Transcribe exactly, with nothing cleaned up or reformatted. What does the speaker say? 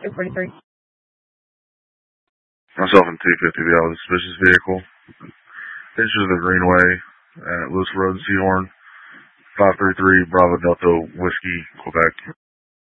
eight forty-three. Myself and T fifty, we have a suspicious vehicle. Enters the Greenway at Lewis Road, Seahorn, five three three Bravo Delta Whiskey, Quebec.